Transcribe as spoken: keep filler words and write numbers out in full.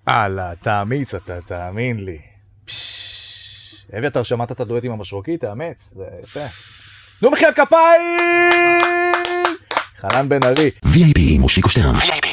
הלאה, תאמיץ אתה, תאמין לי. אביתר, שמעת את הדואט עם המשרוקית? תאמץ, זה יפה. נו מחיית כפיים! חנן בן ארי. וי איי פי עם מושיקו שטרן.